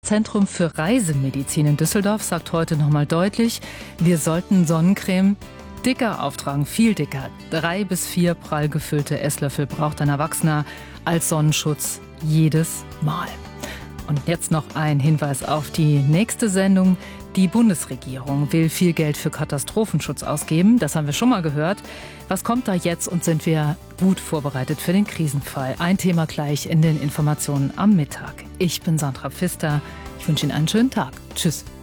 Zentrum für Reisemedizin in Düsseldorf sagt heute nochmal deutlich, wir sollten Sonnencreme dicker auftragen, viel dicker. 3 bis 4 prall gefüllte Esslöffel braucht ein Erwachsener als Sonnenschutz jedes Mal. Und jetzt noch ein Hinweis auf die nächste Sendung. Die Bundesregierung will viel Geld für Katastrophenschutz ausgeben. Das haben wir schon mal gehört. Was kommt da jetzt und sind wir gut vorbereitet für den Krisenfall? Ein Thema gleich in den Informationen am Mittag. Ich bin Sandra Pfister. Ich wünsche Ihnen einen schönen Tag. Tschüss.